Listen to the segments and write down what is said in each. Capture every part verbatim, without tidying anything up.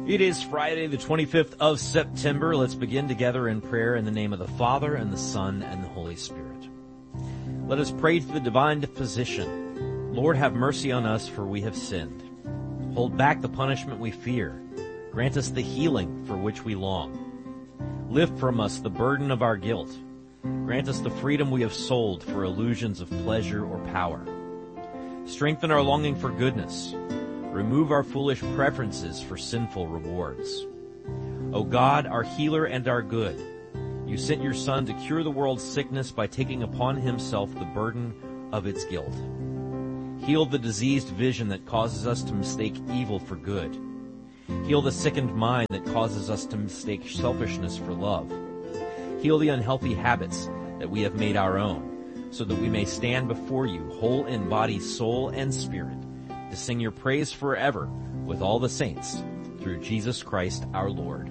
It is Friday, the twenty-fifth of September. Let's begin together in prayer in the name of the Father, and the Son, and the Holy Spirit. Let us pray to the divine physician. Lord, have mercy on us, for we have sinned. Hold back the punishment we fear. Grant us the healing for which we long. Lift from us the burden of our guilt. Grant us the freedom we have sold for illusions of pleasure or power. Strengthen our longing for goodness. Remove our foolish preferences for sinful rewards. O God, our healer and our good, you sent your Son to cure the world's sickness by taking upon himself the burden of its guilt. Heal the diseased vision that causes us to mistake evil for good. Heal the sickened mind that causes us to mistake selfishness for love. Heal the unhealthy habits that we have made our own, so that we may stand before you whole in body, soul, and spirit, to sing your praise forever with all the saints, through Jesus Christ our Lord.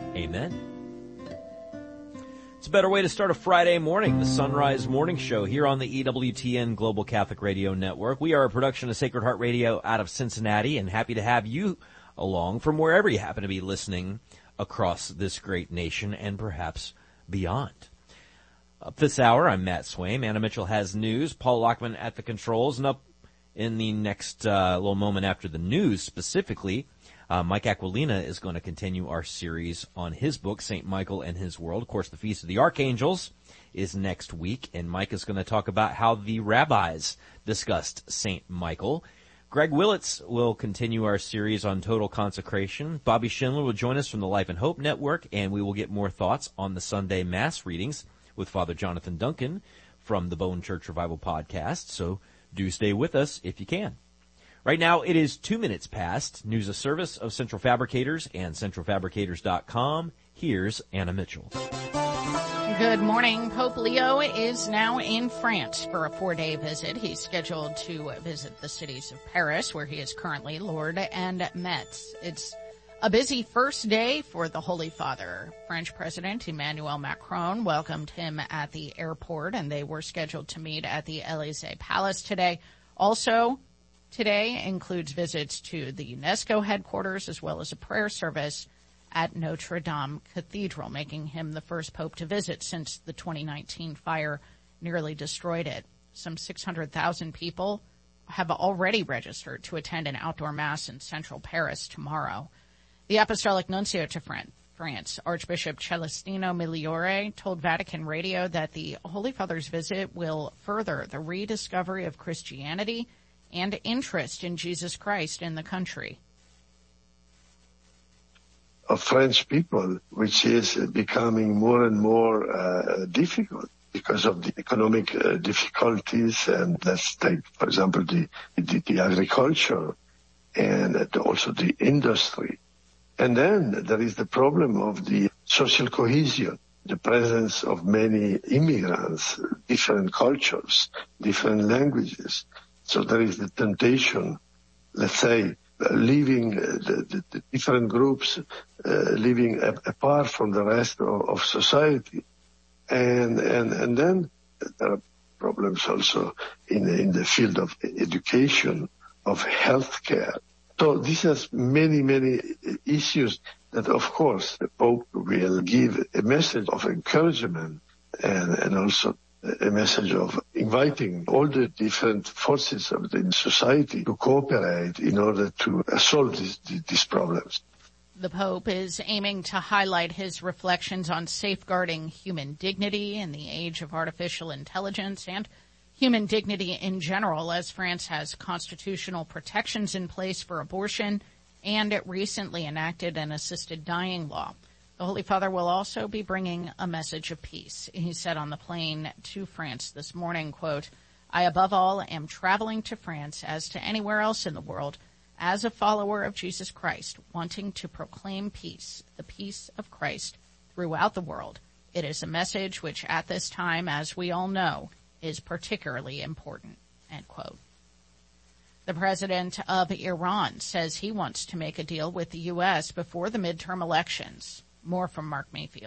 Amen. It's a better way to start a Friday morning, the Sunrise Morning Show here on the E W T N Global Catholic Radio Network. We are a production of Sacred Heart Radio out of Cincinnati, and happy to have you along from wherever you happen to be listening across this great nation and perhaps beyond. Up this hour, I'm Matt Swaim. Anna Mitchell has news. Paul Lockman at the controls, and up in the next uh, little moment after the news specifically, uh, Mike Aquilina is going to continue our series on his book, Saint Michael and His World. Of course, the Feast of the Archangels is next week, and Mike is going to talk about how the rabbis discussed Saint Michael. Greg Willits will continue our series on total consecration. Bobby Schindler will join us from the Life and Hope Network, and we will get more thoughts on the Sunday Mass readings with Father Jonathan Duncan from the Bone Church Revival podcast. So do stay with us if you can. Right now, it is two minutes past. News of service of Central Fabricators and central fabricators dot com. Here's Anna Mitchell. Good morning. Pope Leo is now in France for a four-day visit. He's scheduled to visit the cities of Paris, where he is currently Lourdes, and Metz. It's a busy first day for the Holy Father. French President Emmanuel Macron welcomed him at the airport, and they were scheduled to meet at the Élysée Palace today. Also, today includes visits to the UNESCO headquarters as well as a prayer service at Notre Dame Cathedral, making him the first pope to visit since the twenty nineteen fire nearly destroyed it. Some six hundred thousand people have already registered to attend an outdoor mass in central Paris tomorrow. The Apostolic Nuncio to France, Archbishop Celestino Migliore, told Vatican Radio that the Holy Father's visit will further the rediscovery of Christianity and interest in Jesus Christ in the country. Of French people, which is becoming more and more uh, difficult because of the economic uh, difficulties. And let's take, for example, the, the, the agriculture and also the industry. And then there is the problem of the social cohesion, the presence of many immigrants, different cultures, different languages. So there is the temptation, let's say, uh, leaving uh, the, the, the different groups, uh, living a, apart from the rest of, of society. And, and, and then there are problems also in, in the field of education, of healthcare. So this has many, many issues that, of course, the Pope will give a message of encouragement and, and also a message of inviting all the different forces of the society to cooperate in order to solve these, these problems. The Pope is aiming to highlight his reflections on safeguarding human dignity in the age of artificial intelligence and human dignity in general, as France has constitutional protections in place for abortion, and it recently enacted an assisted dying law. The Holy Father will also be bringing a message of peace. He said on the plane to France this morning, quote, "I above all am traveling to France as to anywhere else in the world as a follower of Jesus Christ, wanting to proclaim peace, the peace of Christ throughout the world. It is a message which at this time, as we all know, is particularly important," end quote. The president of Iran says he wants to make a deal with the U S before the midterm elections. More from Mark Mayfield.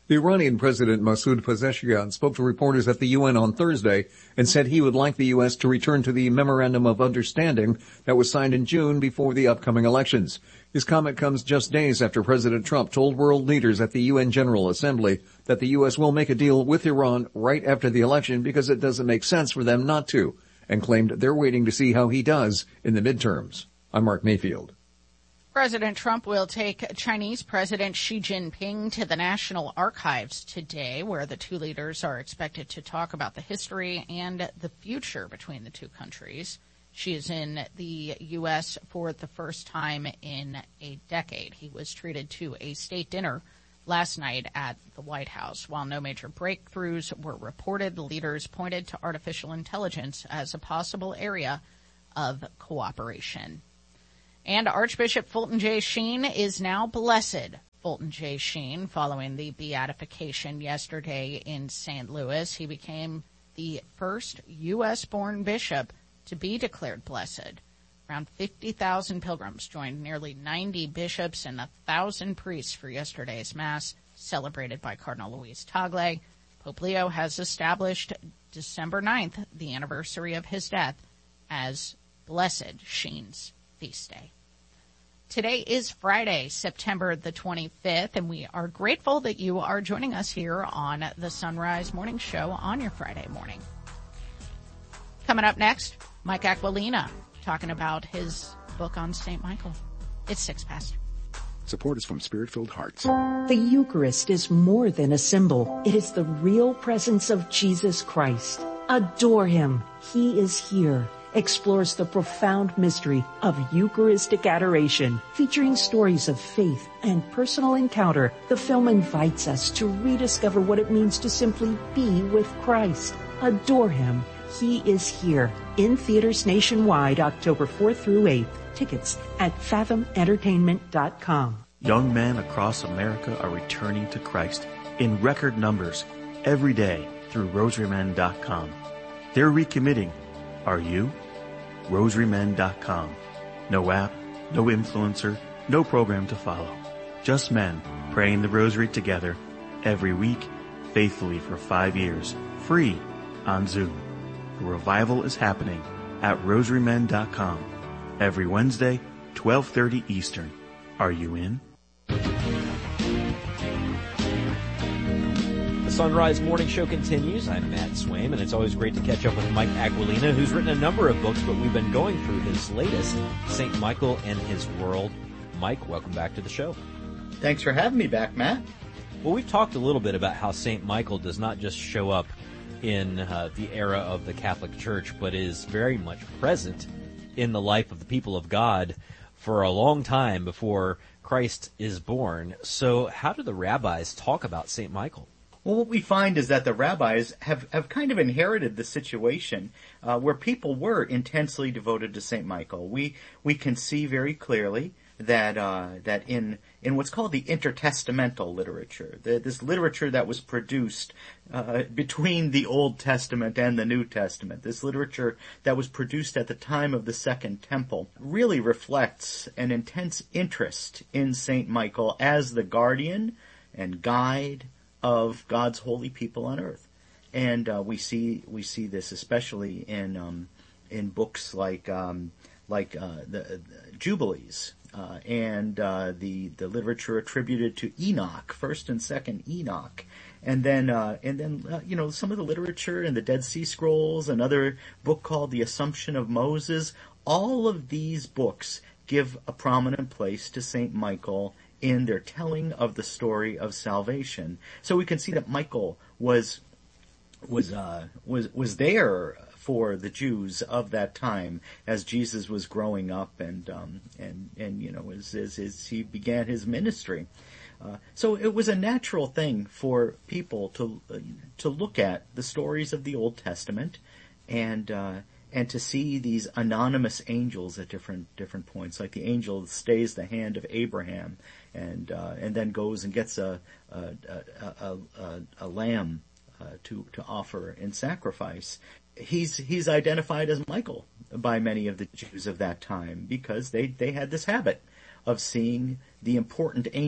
The Iranian President Masoud Pezeshkian spoke to reporters at the U N on Thursday and said he would like the U S to return to the Memorandum of Understanding that was signed in June before the upcoming elections. His comment comes just days after President Trump told world leaders at the U N General Assembly that the U S will make a deal with Iran right after the election because it doesn't make sense for them not to, and claimed they're waiting to see how he does in the midterms. I'm Mark Mayfield. President Trump will take Chinese President Xi Jinping to the National Archives today, where the two leaders are expected to talk about the history and the future between the two countries. Xi is in the U S for the first time in a decade. He was treated to a state dinner last night at the White House. While no major breakthroughs were reported, the leaders pointed to artificial intelligence as a possible area of cooperation. And Archbishop Fulton J. Sheen is now blessed. Fulton J. Sheen, following the beatification yesterday in Saint Louis, he became the first U S-born bishop to be declared blessed. Around fifty thousand pilgrims joined nearly ninety bishops and one thousand priests for yesterday's Mass, celebrated by Cardinal Luis Tagle. Pope Leo has established December ninth, the anniversary of his death, as Blessed Sheen's feast day. Today is Friday, September the twenty-fifth, and we are grateful that you are joining us here on the Sunrise Morning Show on your Friday morning. Coming up next, Mike Aquilina talking about his book on Saint Michael. It's six past. Support is from Spirit-Filled Hearts. The Eucharist is more than a symbol. It is the real presence of Jesus Christ. Adore Him. He is here. Explores the profound mystery of Eucharistic adoration. Featuring stories of faith and personal encounter, the film invites us to rediscover what it means to simply be with Christ. Adore Him. He is here. In theaters nationwide, October fourth through eighth. Tickets at fathom entertainment dot com. Young men across America are returning to Christ in record numbers every day through rosary men dot com. They're recommitting. Are you? rosary men dot com. No app, no influencer, no program to follow. Just men praying the rosary together every week, faithfully for five years, free on Zoom. The revival is happening at rosary men dot com every Wednesday, twelve thirty Eastern. Are you in? The Sunrise Morning Show continues. I'm Matt Swaim, and it's always great to catch up with Mike Aquilina, who's written a number of books, but we've been going through his latest, Saint Michael and His World. Mike, welcome back to the show. Thanks for having me back, Matt. Well, we've talked a little bit about how Saint Michael does not just show up in uh, the era of the Catholic Church, but is very much present in the life of the people of God for a long time before Christ is born. So how do the rabbis talk about Saint Michael? Well, what we find is that the rabbis have, have kind of inherited the situation uh, where people were intensely devoted to Saint Michael. We we can see very clearly that uh, that in in what's called the intertestamental literature, the, this literature that was produced uh, between the Old Testament and the New Testament, this literature that was produced at the time of the Second Temple, really reflects an intense interest in Saint Michael as the guardian and guide of God's holy people on earth. And uh, we see we see this especially in um, in books like um, like uh, the, the Jubilees uh, and uh, the the literature attributed to Enoch, first and second Enoch, and then uh, and then uh, you know some of the literature in the Dead Sea Scrolls, another book called The Assumption of Moses. All of these books give a prominent place to Saint Michael in their telling of the story of salvation. So we can see that Michael was was uh, was was there for the Jews of that time as Jesus was growing up and um, and and you know as, as, as he began his ministry. Uh, so it was a natural thing for people to uh, to look at the stories of the Old Testament and uh, and to see these anonymous angels at different different points, like the angel that stays the hand of Abraham and uh, and then goes and gets a a, a, a, a lamb uh, to to offer in sacrifice. He's he's identified as Michael by many of the Jews of that time because they, they had this habit of seeing the important angel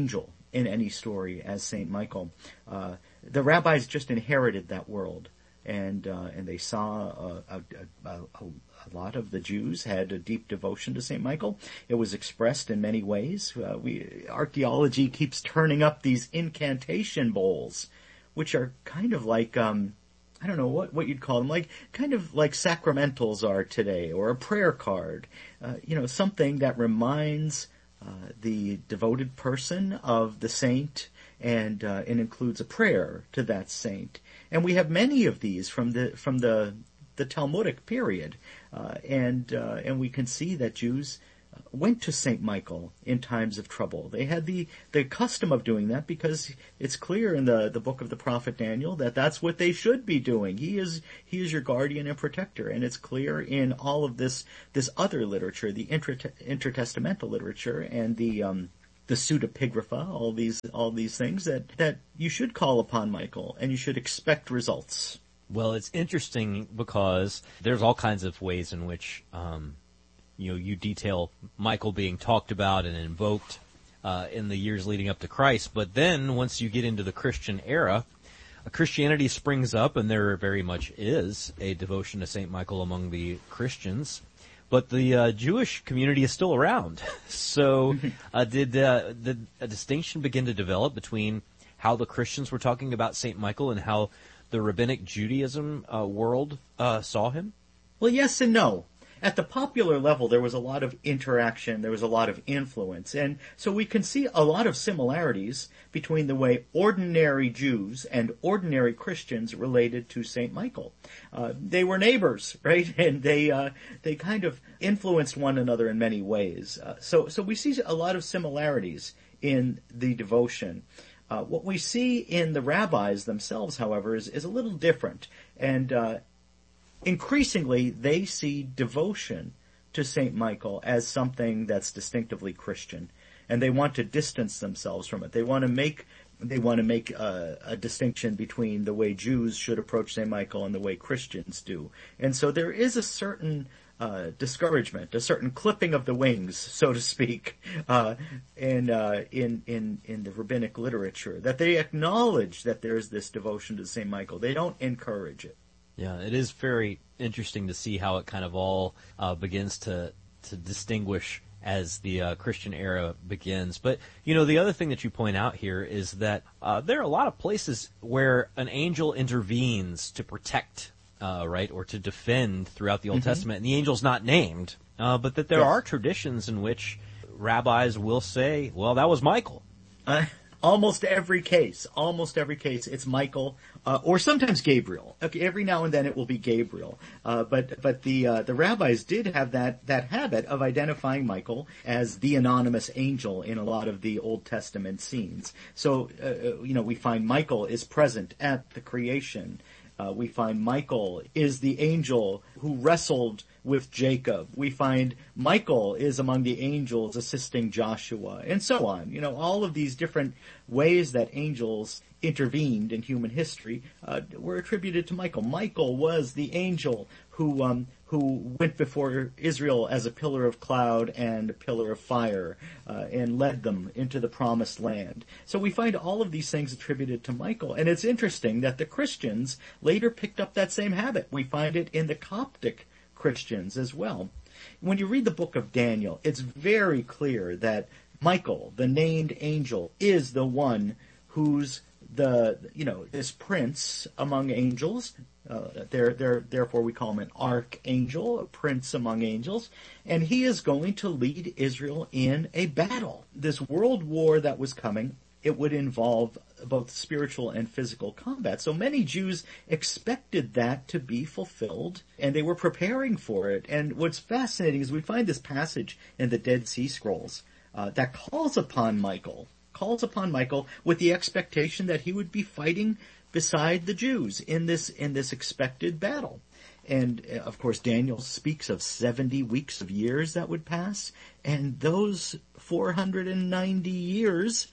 in any story as Saint Michael. Uh, the rabbis just inherited that world, and uh, and they saw a, a, a, a, a lot of the Jews had a deep devotion to Saint Michael. It was expressed in many ways. Uh, we archaeology keeps turning up these incantation bowls, which are kind of like um, I don't know what, what you'd call them, like kind of like sacramentals are today, or a prayer card. Uh, you know, something that reminds uh, the devoted person of the saint, and uh, it includes a prayer to that saint. And we have many of these from the from the the Talmudic period, uh, and uh, and we can see that Jews went to Saint Michael in times of trouble. They had the, the custom of doing that because it's clear in the, the book of the prophet Daniel that that's what they should be doing. He is he is your guardian and protector, and it's clear in all of this this other literature, the inter, intertestamental literature and the um, the pseudepigrapha, all these all these things that, that you should call upon Michael and you should expect results. Well, it's interesting because there's all kinds of ways in which um, you know, you detail Michael being talked about and invoked uh, in the years leading up to Christ. But then once you get into the Christian era, uh, Christianity springs up, and there very much is a devotion to Saint Michael among the Christians. But the uh, Jewish community is still around. So uh, did, uh, did a distinction begin to develop between how the Christians were talking about Saint Michael and how the Rabbinic Judaism uh, world uh, saw him? Well, yes and no. At the popular level, there was a lot of interaction, there was a lot of influence, and so we can see a lot of similarities between the way ordinary Jews and ordinary Christians related to Saint Michael. Uh, they were neighbors, right? And they uh, they kind of influenced one another in many ways. Uh, so so we see a lot of similarities in the devotion. Uh, what we see in the rabbis themselves, however, is, is a little different, and uh, increasingly, they see devotion to Saint Michael as something that's distinctively Christian, and they want to distance themselves from it. They want to make they want to make a, a distinction between the way Jews should approach Saint Michael and the way Christians do. And so there is a certain uh, discouragement, a certain clipping of the wings, so to speak, uh, in uh, in in in the rabbinic literature, that they acknowledge that there is this devotion to Saint Michael. They don't encourage it. Yeah, it is very interesting to see how it kind of all uh, begins to to distinguish as the uh, Christian era begins. But, you know, the other thing that you point out here is that uh, there are a lot of places where an angel intervenes to protect, uh, right, or to defend throughout the Old mm-hmm. Testament, and the angel's not named, uh, but that there yes. are traditions in which rabbis will say, well, that was Michael. Uh, almost every case, almost every case, it's Michael, uh, or sometimes Gabriel. Okay, every now and then it will be Gabriel. Uh, but but the uh, the rabbis did have that that habit of identifying Michael as the anonymous angel in a lot of the Old Testament scenes. So uh, you know, we find Michael is present at the creation. Uh, we find Michael is the angel who wrestled with Jacob. We find Michael is among the angels assisting Joshua, and so on. You know, all of these different ways that angels intervened in human history uh, were attributed to Michael. Michael was the angel who um, who went before Israel as a pillar of cloud and a pillar of fire uh, and led them into the promised land. So we find all of these things attributed to Michael. And it's interesting that the Christians later picked up that same habit. We find it in the Coptic Christians as well. When you read the book of Daniel, it's very clear that Michael, the named angel, is the one who's the, you know, this prince among angels. Uh, there, there, therefore we call him an archangel, a prince among angels, and he is going to lead Israel in a battle. This world war that was coming, it would involve both spiritual and physical combat. So many Jews expected that to be fulfilled, and they were preparing for it. And what's fascinating is we find this passage in the Dead Sea Scrolls uh, that calls upon Michael, calls upon Michael with the expectation that he would be fighting beside the Jews in this in this expected battle. And, uh, of course, Daniel speaks of seventy weeks of years that would pass, and those four hundred ninety years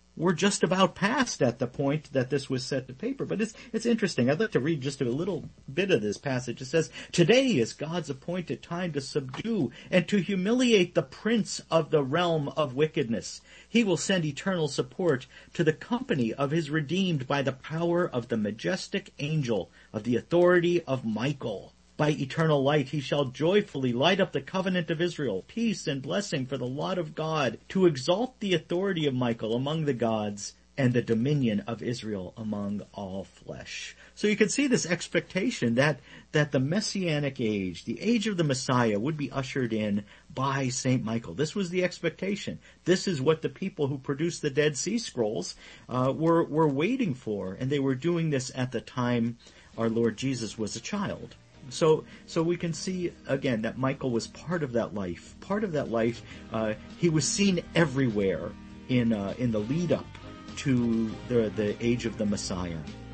were just about passed at the point that this was set to paper. But it's, it's interesting. I'd like to read just a little bit of this passage. It says, "Today is God's appointed time to subdue and to humiliate the prince of the realm of wickedness. He will send eternal support to the company of his redeemed by the power of the majestic angel of the authority of Michael. By eternal light he shall joyfully light up the covenant of Israel, peace and blessing for the lot of God, to exalt the authority of Michael among the gods and the dominion of Israel among all flesh." So you can see this expectation that, that the Messianic age, the age of the Messiah, would be ushered in by Saint Michael. This was the expectation. This is what the people who produced the Dead Sea Scrolls uh, were, were waiting for, and they were doing this at the time our Lord Jesus was a child. So, so we can see again that Michael was part of that life. Part of that life, uh, he was seen everywhere in uh, in the lead up to the the age of the Messiah.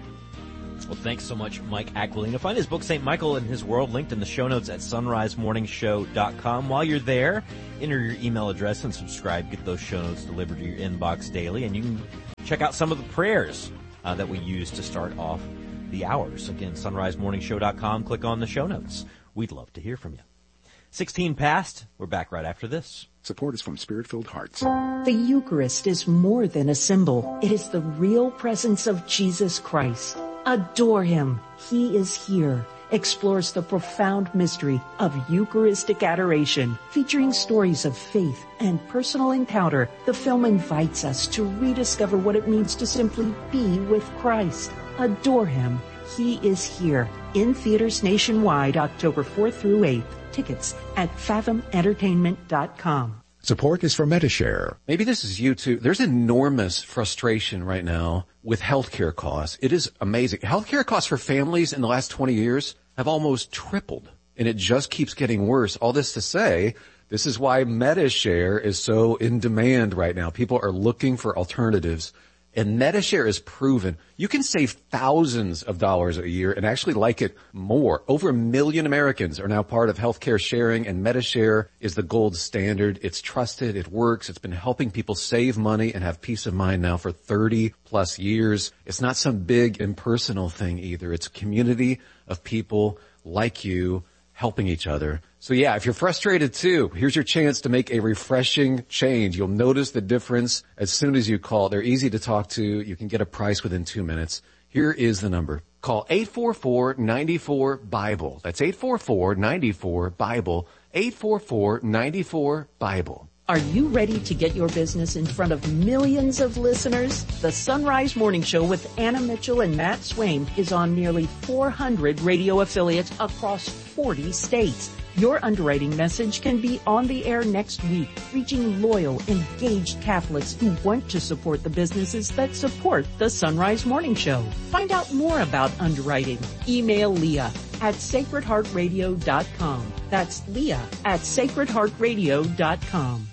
Well, thanks so much, Mike Aquilina. Find his book, Saint Michael and His World, linked in the show notes at sunrise morning show dot com. While you're there, enter your email address and subscribe. Get those show notes delivered to your inbox daily, and you can check out some of the prayers uh, that we use to start off the hours. Again, sunrise morning show dot com. Click on the show notes. We'd love to hear from you. sixteen past. We're back right after this. Support is from Spirit-Filled Hearts. The Eucharist is more than a symbol. It is the real presence of Jesus Christ. Adore him. He is here. Explores the profound mystery of Eucharistic adoration. Featuring stories of faith and personal encounter, the film invites us to rediscover what it means to simply be with Christ. Adore him. He is here. In theaters nationwide, October fourth through eighth. Tickets at fathom entertainment dot com. Support is from Metashare. Maybe this is you too. There's enormous frustration right now with healthcare costs. It is amazing. Healthcare costs for families in the last twenty years have almost tripled, and it just keeps getting worse. All this to say, this is why Metashare is so in demand right now. People are looking for alternatives. And Metashare is proven you can save thousands of dollars a year and actually like it more. Over a million Americans are now part of healthcare sharing, and Metashare is the gold standard. It's trusted. It works. It's been helping people save money and have peace of mind now for thirty plus years. It's not some big impersonal thing either. It's a community of people like you helping each other. So yeah, if you're frustrated too, here's your chance to make a refreshing change. You'll notice the difference as soon as you call. They're easy to talk to. You can get a price within two minutes. Here is the number. Call eight four four, nine four, BIBLE. That's eight four four, nine four, BIBLE. eight four four, nine four, BIBLE. Are you ready to get your business in front of millions of listeners? The Sunrise Morning Show with Anna Mitchell and Matt Swain is on nearly four hundred radio affiliates across forty states. Your underwriting message can be on the air next week, reaching loyal, engaged Catholics who want to support the businesses that support the Sunrise Morning Show. Find out more about underwriting. Email Leah at sacred heart radio dot com. That's Leah at sacred heart radio dot com.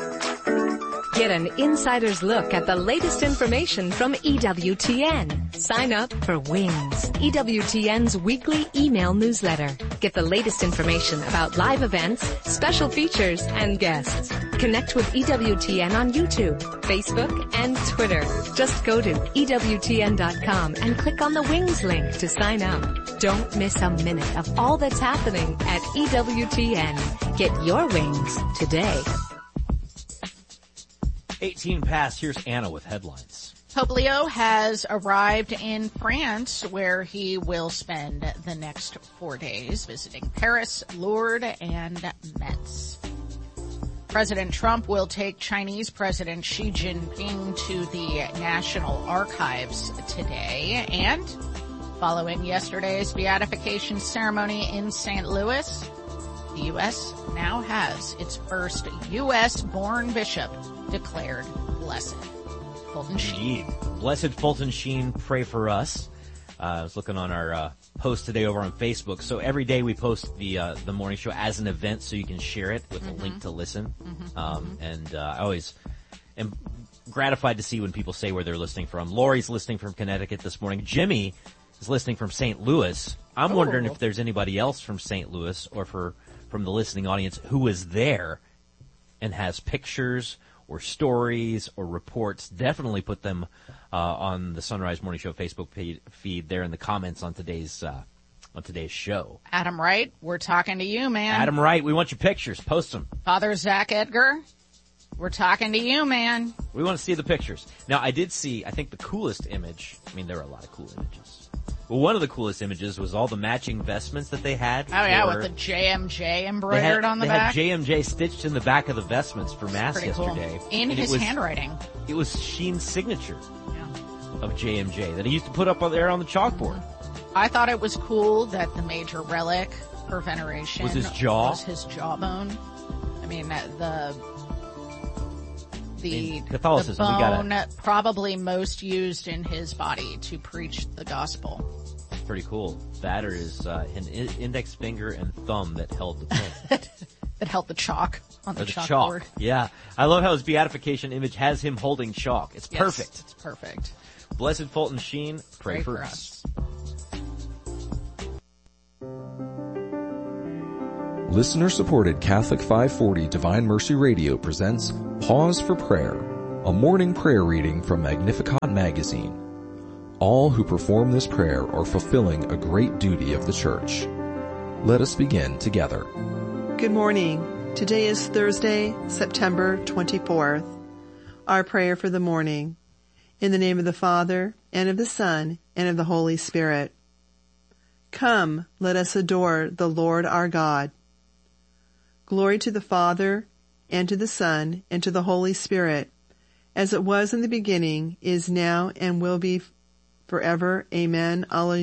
Get an insider's look at the latest information from E W T N. Sign up for Wings, E W T N's weekly email newsletter. Get the latest information about live events, special features, and guests. Connect with E W T N on YouTube, Facebook, and Twitter. Just go to E W T N dot com and click on the Wings link to sign up. Don't miss a minute of all that's happening at E W T N. Get your wings today. eighteen past. Here's Anna with headlines. Pope Leo has arrived in France, where he will spend the next four days visiting Paris, Lourdes, and Metz. President Trump will take Chinese President Xi Jinping to the National Archives today. And following yesterday's beatification ceremony in Saint Louis, the U S now has its first U S-born bishop declared blessed. Fulton Sheen. Indeed. Blessed Fulton Sheen, pray for us. Uh, I was looking on our uh, post today over on Facebook. So every day we post the uh, the morning show as an event, so you can share it with mm-hmm. a link to listen. Mm-hmm. Um, and uh, I always am gratified to see when people say where they're listening from. Lori's listening from Connecticut this morning. Jimmy is listening from Saint Louis. I'm oh. wondering if there's anybody else from Saint Louis or for from the listening audience who is there and has pictures or stories or reports, definitely put them uh, on the Sunrise Morning Show Facebook page, feed there in the comments on today's uh, on today's show. Adam Wright, we're talking to you, man. Adam Wright, we want your pictures. Post them. Father Zach Edgar, we're talking to you, man. We want to see the pictures. Now, I did see, I think the coolest image, I mean, there are a lot of cool images. Well, one of the coolest images was all the matching vestments that they had. Oh, yeah, with the J M J embroidered had, on the they back. They had J M J stitched in the back of the vestments for Mass Pretty yesterday. Cool. In and his it was, handwriting. It was Sheen's signature yeah. of J M J that he used to put up on there on the chalkboard. I thought it was cool that the major relic for veneration was his jaw. Was his jawbone. I mean, the... The, in Catholicism, the bone we gotta, probably most used in his body to preach the gospel. Pretty cool. That or his uh, an index finger and thumb that held the pen. That held the chalk on the, the chalkboard. Chalk. Yeah. I love how his beatification image has him holding chalk. It's yes, perfect. It's perfect. Blessed Fulton Sheen, pray, pray for, for us. us. Listener-supported Catholic five forty Divine Mercy Radio presents Pause for Prayer, a morning prayer reading from Magnificat magazine. All who perform this prayer are fulfilling a great duty of the Church. Let us begin together. Good morning. Today is Thursday, September twenty-fourth. Our prayer for the morning. In the name of the Father, and of the Son, and of the Holy Spirit. Come, let us adore the Lord our God. Glory to the Father, and to the Son, and to the Holy Spirit, as it was in the beginning, is now, and will be forever. Amen. Alleluia.